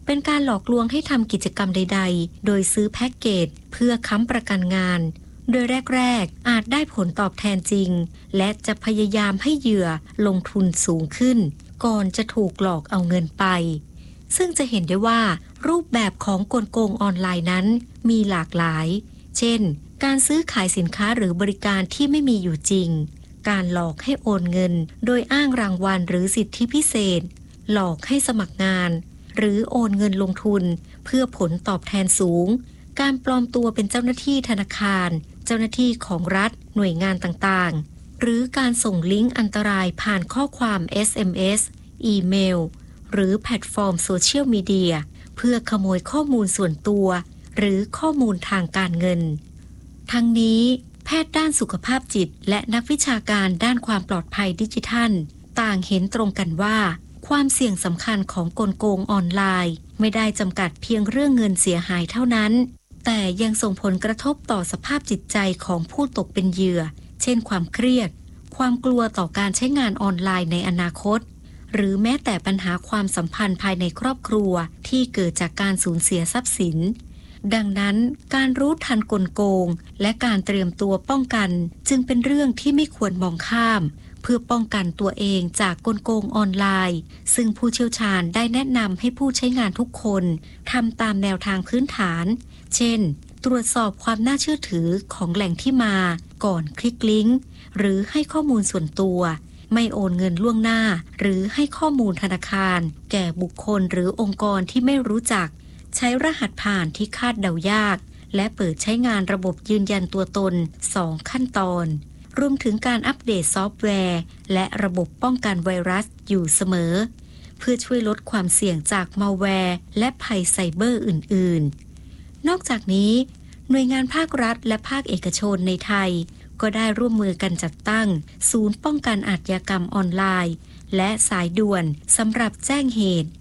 เป็นการหลอกลวงให้ทำกิจกรรมใดๆโดยซื้อแพ็กเกจเพื่อค้ำประกันงานโดยแรกๆอาจได้ผลตอบแทนจริงและจะพยายามให้เหยื่อลงทุนสูงขึ้นก่อนจะถูกหลอกเอาเงินไปซึ่งจะเห็นได้ว่ารูปแบบของกลโกงออนไลน์นั้นมีหลากหลายเช่นการซื้อขายสินค้าหรือบริการที่ไม่มีอยู่จริงการหลอกให้โอนเงินโดยอ้างรางวัลหรือสิทธิพิเศษหลอกให้สมัครงานหรือโอนเงินลงทุนเพื่อผลตอบแทนสูงการปลอมตัวเป็นเจ้าหน้าที่ธนาคารเจ้าหน้าที่ของรัฐหน่วยงานต่างๆหรือการส่งลิงก์อันตรายผ่านข้อความ SMS อีเมลหรือแพลตฟอร์มโซเชียลมีเดียเพื่อขโมยข้อมูลส่วนตัวหรือข้อมูลทางการเงินทั้งนี้แพทย์ด้านสุขภาพจิตและนักวิชาการด้านความปลอดภัยดิจิทัลต่างเห็นตรงกันว่าความเสี่ยงสำคัญของกลโกงออนไลน์ไม่ได้จำกัดเพียงเรื่องเงินเสียหายเท่านั้นแต่ยังส่งผลกระทบต่อสภาพจิตใจของผู้ตกเป็นเหยื่อเช่นความเครียดความกลัวต่อการใช้งานออนไลน์ในอนาคตหรือแม้แต่ปัญหาความสัมพันธ์ภายในครอบครัวที่เกิดจากการสูญเสียทรัพย์สินดังนั้นการรู้ทันกลโกงและการเตรียมตัวป้องกันจึงเป็นเรื่องที่ไม่ควรมองข้ามเพื่อป้องกันตัวเองจากกลโกงออนไลน์ซึ่งผู้เชี่ยวชาญได้แนะนำให้ผู้ใช้งานทุกคนทำตามแนวทางพื้นฐานเช่นตรวจสอบความน่าเชื่อถือของแหล่งที่มาก่อนคลิกลิงก์หรือให้ข้อมูลส่วนตัวไม่โอนเงินล่วงหน้าหรือให้ข้อมูลธนาคารแก่บุคคลหรือองค์กรที่ไม่รู้จักใช้รหัสผ่านที่คาดเดายากและเปิดใช้งานระบบยืนยันตัวตน2ขั้นตอนรวมถึงการอัปเดตซอฟต์แวร์และระบบป้องกันไวรัสอยู่เสมอเพื่อช่วยลดความเสี่ยงจากมัลแวร์และภัยไซเบอร์อื่นๆนอกจากนี้หน่วยงานภาครัฐและภาคเอกชนในไทยก็ได้ร่วมมือกันจัดตั้งศูนย์ป้องกันอาชญากรรมออนไลน์และสายด่วนสำหรับแจ้งเหตุ